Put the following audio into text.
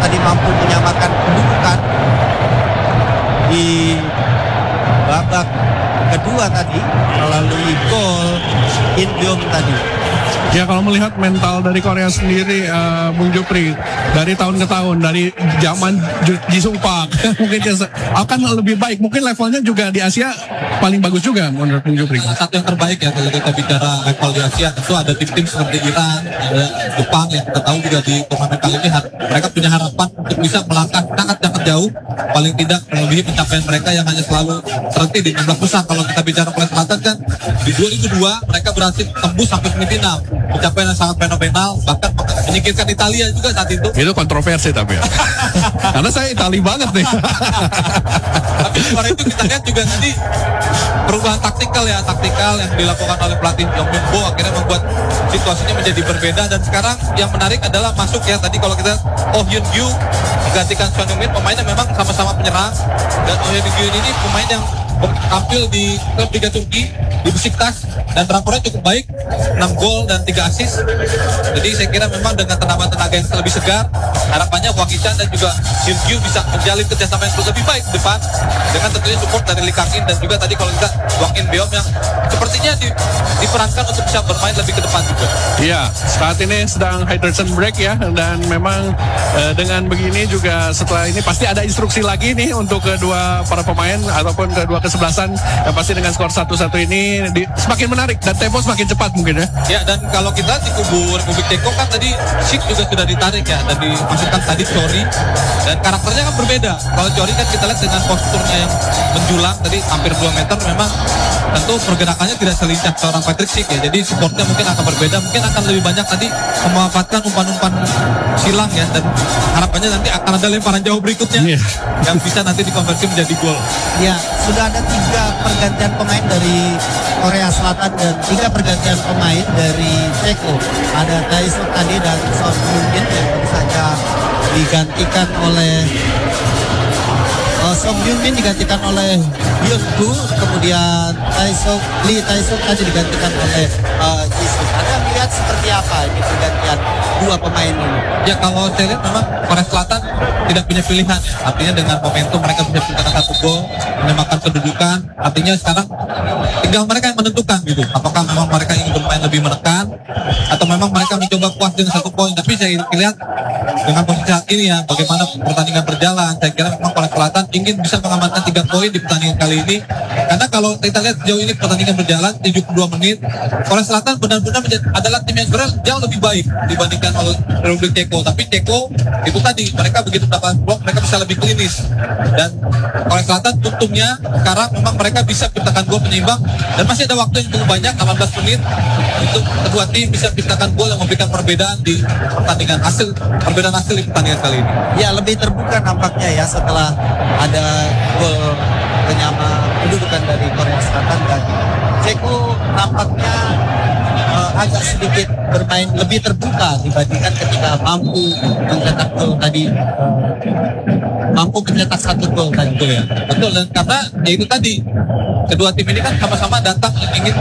tadi mampu menyamakan kedudukan di babak kedua tadi melalui gol In Beom tadi. Ya, kalau melihat mental dari Korea sendiri, Bung Jupri, dari tahun ke tahun, dari zaman Jisung Park, mungkin akan lebih baik. Mungkin levelnya juga di Asia paling bagus juga menurut Bung Jupri. Satu yang terbaik ya kalau kita bicara level di Asia, tentu ada tim-tim seperti Iran, ada Jepang yang kita tahu juga di turnamen kali ini mereka punya harapan untuk bisa melangkah sangat jauh, paling tidak melebihi pencapaian mereka yang hanya selalu terhenti di 16 besar. Kalau kita bicara Korea Selatan kan di 2002 mereka berhasil tembus sampai semifinal, pencapaian yang sangat fenomenal, bahkan menyingkirkan Italia juga saat itu. Itu kontroversi tapi ya. Karena saya Itali banget nih. Tapi luar itu kita lihat juga tadi perubahan taktikal yang dilakukan oleh pelatih Jong Myung Bo akhirnya membuat situasinya menjadi berbeda. Dan sekarang yang menarik adalah masuk ya tadi kalau kita Oh Hyun Gyu menggantikan Son Heung-min, pemain yang memang sama-sama penyerang, dan Oh Hyun Gyu ini pemain yang tampil di klub Liga Turki di Besiktas dan rapornya cukup baik, 6 gol dan 3 assist. Jadi saya kira memang dengan tenaga yang lebih segar, harapannya Hwang Hee-chan dan juga Hyun Gyu bisa menjalin kerjasama yang lebih baik di depan dengan tentunya support dari Lee Kang-in dan juga tadi kalau kita Hwang In Beom yang sepertinya diperankan untuk bisa bermain lebih ke depan juga. Iya, saat ini sedang hydration break ya, dan memang dengan begini juga setelah ini pasti ada instruksi lagi nih untuk kedua para pemain ataupun kedua kesebelasan yang pasti dengan skor 1-1 ini semakin menarik dan tempo semakin cepat mungkin ya. Ya, dan kalau kita di kubu Republik Ceko kan tadi Sik juga sudah ditarik ya dan dimasukkan tadi Chori, dan karakternya kan berbeda. Kalau Chori kan kita lihat dengan posturnya yang menjulang tadi hampir 2 meter, memang tentu pergerakannya tidak selincah seorang Patrick Sik ya, jadi supportnya mungkin akan berbeda, mungkin akan lebih banyak tadi memanfaatkan umpan-umpan silang ya, dan harapannya nanti akan ada lemparan jauh berikutnya yang bisa nanti dikonversi menjadi gol. Ya, sudah ada 3 pergantian pemain dari Korea Selatan dan 3 pergantian pemain dari Ceko. Ada Tae-suk tadi dan Son Heung-min yang baru saja digantikan oleh Son Heung-min digantikan oleh Hyun Gyu, kemudian Lee Tae-suk tadi digantikan oleh Jisung. Anda melihat seperti apa ini pergantian 2 pemain ini? Ya, kalau saya lihat memang Korea Selatan tidak punya pilihan ya. Artinya dengan momentum mereka bisa menciptakan 1 gol, menyamakan kedudukan. Artinya sekarang tinggal mereka yang menentukan gitu. Apakah memang mereka ingin bermain lebih menekan atau memang mereka mencoba puas dengan 1 poin. Tapi saya lihat dengan posisi saat ini ya, bagaimana pertandingan berjalan, saya kira memang Korea Selatan ingin bisa mengamankan 3 poin di pertandingan kali ini. Karena kalau kita lihat sejauh ini pertandingan berjalan 72 menit, Korea Selatan benar-benar adalah tim yang sebenarnya jauh lebih baik dibandingkan oleh Republik Ceko. Tapi Ceko itu tadi mereka begitu dapat blok mereka bisa lebih klinis, dan Korea Selatan untungnya sekarang memang mereka bisa menciptakan gol penyeimbang dan masih ada waktu yang cukup banyak 18 menit untuk kedua tim bisa menciptakan gol yang memberikan perbedaan di pertandingan perbedaan hasil di pertandingan kali ini. Ya, lebih terbuka nampaknya ya setelah ada gol penyama kedudukan dari Korea Selatan, dan Ceko nampaknya agak sedikit bermain lebih terbuka dibandingkan ketika mampu mencetak gol tadi, mampu mencetak 1 gol tadi. Betul ya, betul, dan karena ya itu tadi kedua tim ini kan sama-sama datang ingin